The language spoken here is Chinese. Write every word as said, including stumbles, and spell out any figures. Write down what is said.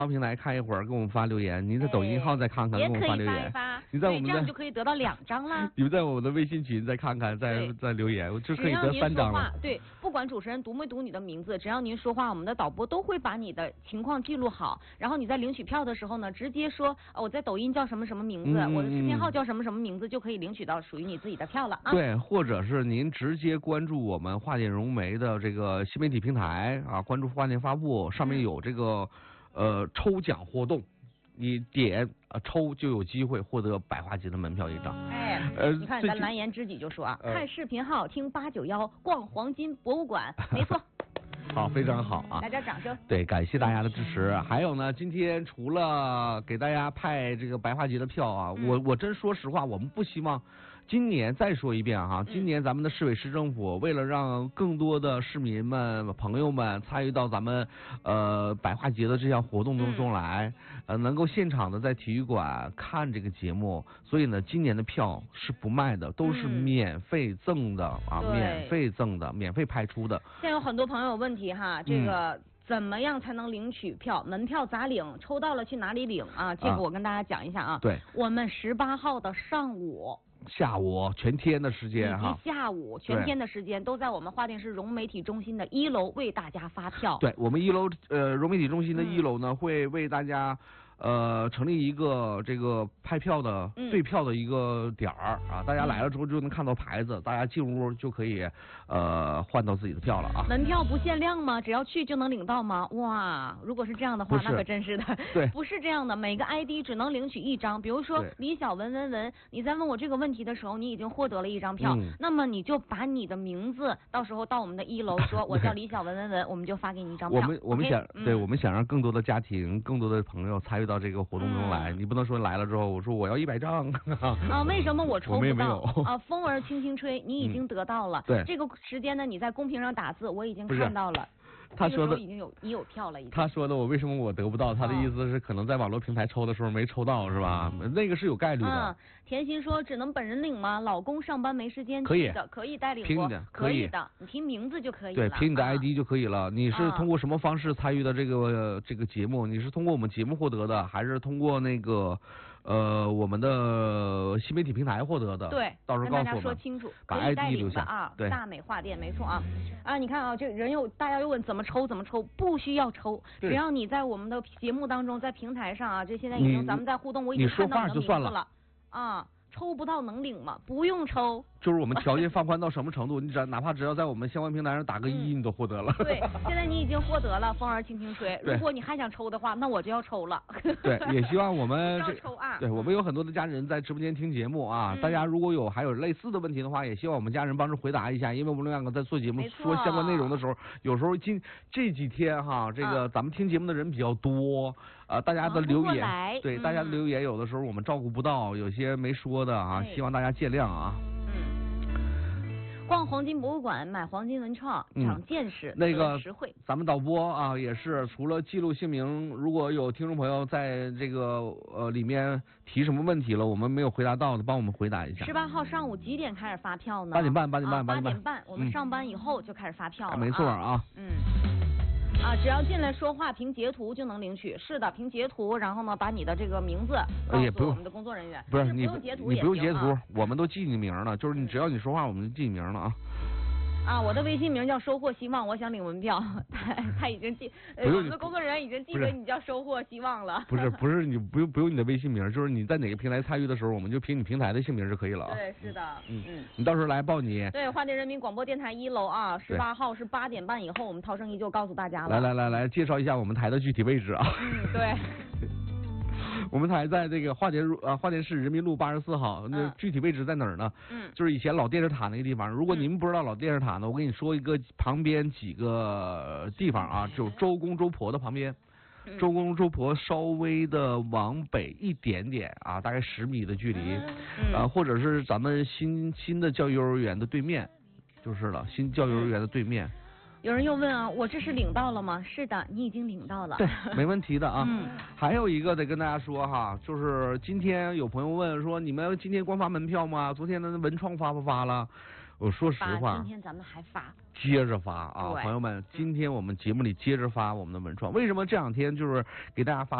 平台看一会儿，给我们发留言。您在抖音号再看看，给我们发留言。 也可以发一发。 你在我们这样就可以得到两张啦。 你们在我们的微信群再看看，再再留言，就可以得三张了。 对，不管主持人读没读你的名字，只要您说话，我们的导播都会把你的情况记录好。然后你在领取票的时候呢，直接说、哦、我在抖音叫什么什么名字、嗯，我的视频号叫什么什么名字，就可以领取到属于你自己的票了啊。 对，或者是您直接关注我们华电融媒的这个新媒体平台啊，关注华电发布，上面有这个。呃，抽奖活动，你点啊、呃、抽就有机会获得百花节的门票一张。 哎，呃，你看咱蓝颜知己就说啊，呃、看视频号听八九幺，逛黄金博物馆，没错。 好，非常好啊！ 大家掌声。 对，感谢大家的支持。还有呢，今天除了给大家派这个白花节的票啊，嗯、我我真说实话，我们不希望。今年再说一遍哈，今年咱们的市委市政府为了让更多的市民们、朋友们参与到咱们呃百花节的这项活动当中来，呃，能够现场的在体育馆看这个节目，所以呢，今年的票是不卖的，都是免费赠的、嗯、啊，免费赠的，免费派出的。 现在有很多朋友有问题哈，这个。嗯怎么样才能领取票？门票咋领？抽到了去哪里领啊？这个我跟大家讲一下啊。 对， 我们十八号的上午、 下午全天的时间哈， 以及下午全天的时间都在我们华电市融媒体中心的一楼为大家发票。 对，我们一楼呃融媒体中心的一楼呢、嗯、会为大家。呃，成立一个这个派票的对票的一个点儿、嗯、啊，大家来了之后就能看到牌子，大家进屋就可以呃换到自己的票了啊。 门票不限量吗？只要去就能领到吗？哇，如果是这样的话，那可真是的。 对， 不是这样的，每个 I D 只能领取一张。比如说李小文文文，你在问我这个问题的时候，你已经获得了一张票，嗯、那么你就把你的名字到时候到我们的一楼说我叫李小文文文，我们就发给你一张票。 我们我们想、okay? 对、嗯，我们想让更多的家庭、更多的朋友参与到这个活动中来，嗯、你不能说来了之后我说我要一百张啊，为什么我抽不到？ 我们也没有啊，风儿轻轻吹，你已经得到了。 嗯、对， 这个时间呢，你在公屏上打字，我已经看到了。 他说的已经有你有票了已经。 他说的我为什么我得不到？他的意思是可能在网络平台抽的时候没抽到是吧？嗯、那个是有概率的。 啊，甜心说只能本人领吗？老公上班没时间。 可以的，可以代领。 凭的， 可以的，你凭名字就可以了。 对，凭你的 I D 就可以了。啊、你是通过什么方式参与的这个、呃、这个节目？你是通过我们节目获得的，还是通过那个呃我们的新媒体平台获得的？ 对， 到时候告诉我们。 跟大家说清楚， 把 I D 留下啊。 对， 大美华电没错啊啊！你看啊，这人又大家又问怎么抽怎么抽。不需要抽，只要你在我们的节目当中，在平台上啊，这现在已经咱们在互动，我已经看到你的名字了啊。抽不到能领吗？不用抽。 就是我们条件放宽到什么程度，你只要哪怕只要在我们相关平台上打个一、嗯，你都获得了。 对，现在你已经获得了，风儿轻轻吹。如果你还想抽的话，那我就要抽了。 对，也希望我们要抽啊。 对，我们有很多的家人在直播间听节目啊，嗯、大家如果有还有类似的问题的话，也希望我们家人帮着回答一下，因为我们两个在做节目说相关内容的时候，有时候今这几天哈，这个咱们听节目的人比较多啊、呃，大家的留言，对、嗯、大家的留言有的时候我们照顾不到，有些没说的啊，希望大家见谅啊。 嗯，逛黄金博物馆，买黄金文创，长见识， 那个实惠。 咱们导播啊，也是除了记录姓名，如果有听众朋友在这个呃里面提什么问题了，我们没有回答到的，帮我们回答一下。 十八号上午几点开始发票呢？ 八点半，八点半， 八点半，我们上班以后就开始发票了。 没错啊。 嗯。啊，只要进来说话，凭截图就能领取。是的，凭截图，然后呢，把你的这个名字告诉我们的工作人员。 不是你不用截图也行，你不用截图， 啊、 我们都记你名了。就是你只要你说话，我们就记你名了啊。 啊，我的微信名叫收获希望，我想领门票。他他已经记，呃，我们的工作人员已经记得你叫收获希望了。 不是不是，你不用不用你的微信名，就是你在哪个平台参与的时候，我们就凭你平台的姓名就可以了啊。 对，是的， 嗯嗯，你到时候来报你。 对，华电人民广播电台一楼啊，十八号是八点半以后，我们涛声依旧告诉大家了。 来来来来，介绍一下我们台的具体位置啊。 嗯，对。 我们台在这个华电啊华电市人民路八十四号，那具体位置在哪儿呢？ 嗯， 就是以前老电视塔那个地方。如果您不知道老电视塔呢，我跟你说一个旁边几个地方啊，就周公周婆的旁边， 嗯、 周公周婆稍微的往北一点点啊，大概十米的距离， 嗯、 啊，或者是咱们新新的教育幼儿园的对面，就是了，新教育幼儿园的对面。 有人又问啊，我这是领到了吗？是的，你已经领到了。 对，没问题的啊。 嗯。 还有一个得跟大家说哈，就是今天有朋友问说，你们今天光发门票吗？昨天的文创发不发了？ 我说实话， 今天咱们还发， 接着发啊，朋友们，今天我们节目里接着发我们的文创。为什么这两天就是给大家发？